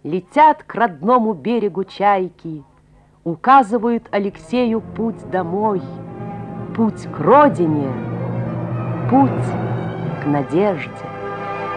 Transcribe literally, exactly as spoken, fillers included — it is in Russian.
Летят к родному берегу чайки, указывают Алексею путь домой, путь к родине, путь к надежде.